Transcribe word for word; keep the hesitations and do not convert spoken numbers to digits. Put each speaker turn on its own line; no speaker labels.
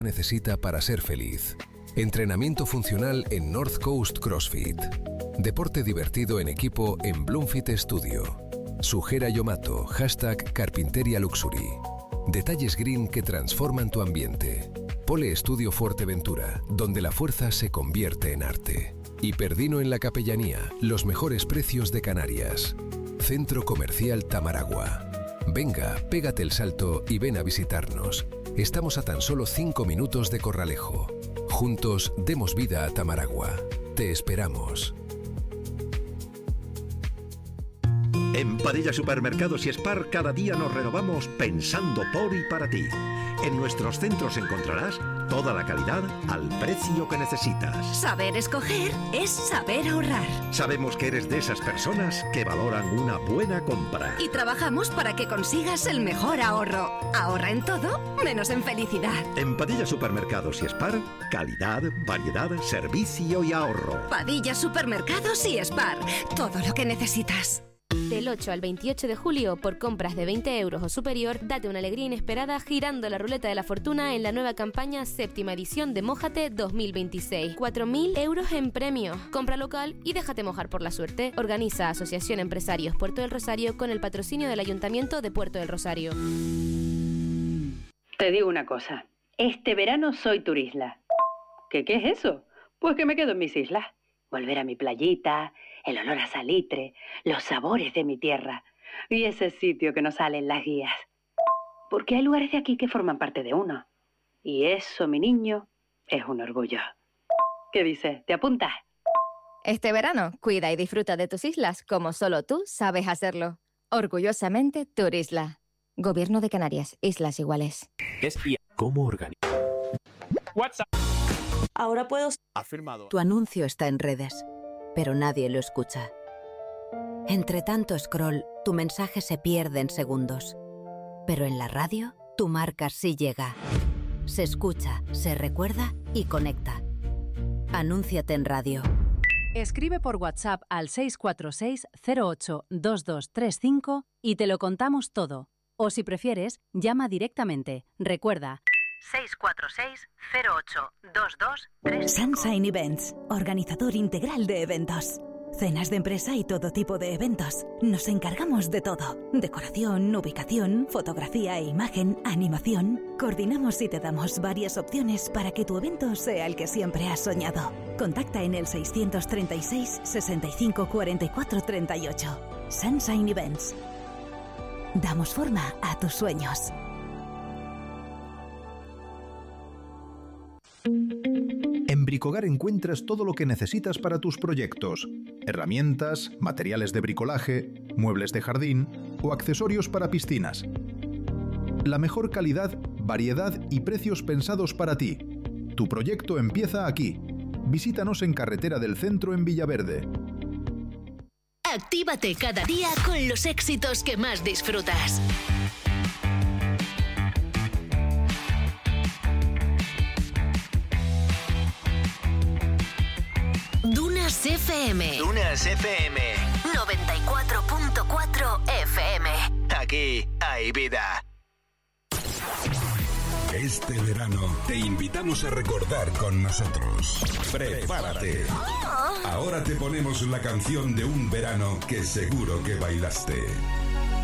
necesita para ser feliz. Entrenamiento funcional en North Coast CrossFit. Deporte divertido en equipo en Bloomfit Studio. Sugera Yomato, hashtag Carpinteria Luxury. Detalles green que transforman tu ambiente. Pole Estudio Fuerteventura, donde la fuerza se convierte en arte. Hiperdino en la Capellanía, los mejores precios de Canarias. Centro Comercial Tamaragua. Venga, pégate el salto y ven a visitarnos. Estamos a tan solo cinco minutos de Corralejo. Juntos demos vida a Tamaragua. Te esperamos.
En Padilla Supermercados y Spar cada día nos renovamos pensando por y para ti. En nuestros centros encontrarás toda la calidad al precio que necesitas.
Saber escoger es saber ahorrar.
Sabemos que eres de esas personas que valoran una buena compra.
Y trabajamos para que consigas el mejor ahorro. Ahorra en todo, menos en felicidad.
En Padilla Supermercados y Spar, calidad, variedad, servicio y ahorro.
Padilla Supermercados y Spar, todo lo que necesitas.
Del ocho al veintiocho de julio, por compras de veinte euros o superior, date una alegría inesperada girando la ruleta de la fortuna en la nueva campaña séptima edición de Mójate dos mil veintiséis. cuatro mil euros en premios. Compra local y déjate mojar por la suerte. Organiza Asociación Empresarios Puerto del Rosario con el patrocinio del Ayuntamiento de Puerto del Rosario.
Te digo una cosa. Este verano soy turisla. ¿Qué, qué es eso? Pues que me quedo en mis islas. Volver a mi playita, el olor a salitre, los sabores de mi tierra y ese sitio que nos sale en las guías. Porque hay lugares de aquí que forman parte de uno. Y eso, mi niño, es un orgullo. ¿Qué dices? ¿Te apuntas?
Este verano, cuida y disfruta de tus islas como solo tú sabes hacerlo. Orgullosamente, Turisla. Gobierno de Canarias, Islas Iguales.
Es y cómo organizar.
WhatsApp.
Ahora puedo...
Afirmado.
Tu anuncio está en redes, pero nadie lo escucha. Entre tanto scroll, tu mensaje se pierde en segundos. Pero en la radio, tu marca sí llega. Se escucha, se recuerda y conecta. Anúnciate en radio.
Escribe por WhatsApp al seis cuatro seis cero ocho dos dos tres cinco y te lo contamos todo. O si prefieres, llama directamente. Recuerda,
seis cuatro seis cero ocho dos dos tres cinco.
Sunshine Events, organizador integral de eventos. Cenas de empresa y todo tipo de eventos. Nos encargamos de todo. Decoración, ubicación, fotografía e imagen, animación. Coordinamos y te damos varias opciones para que tu evento sea el que siempre has soñado. Contacta en el seiscientos treinta y seis sesenta y cinco cuarenta y cuatro treinta y ocho. Sunshine Events. Damos forma a tus sueños.
En Bricogar encuentras todo lo que necesitas para tus proyectos. Herramientas, materiales de bricolaje, muebles de jardín o accesorios para piscinas. La mejor calidad, variedad y precios pensados para ti. Tu proyecto empieza aquí. Visítanos en Carretera del Centro en Villaverde.
Actívate cada día con los éxitos que más disfrutas. Dunas F M.
Dunas F M.
noventa y cuatro punto cuatro F M.
Aquí hay vida.
Este verano te invitamos a recordar con nosotros. Prepárate. Ahora te ponemos la canción de un verano que seguro que bailaste.